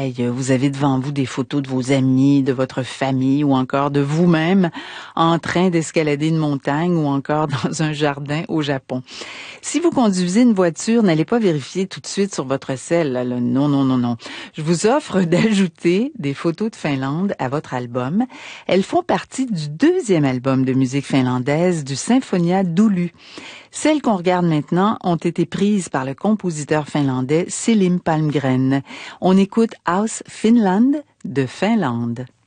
travail, vous avez devant vous des photos de vos amis, de votre famille ou encore de vous-même en train d'escalader une montagne ou encore dans un jardin au Japon. Si vous conduisez une voiture, n'allez pas vérifier tout de suite sur votre cell. Là. Non, non, non, non. Je vous offre d'ajouter des photos de Finlande à votre album. Elles font partie du deuxième album de musique finlandaise du Sinfonia d'Oulu. Celles qu'on regarde maintenant ont été prises par le compositeur finlandais Selim Palmgren. On écoute House Finland de Finlande.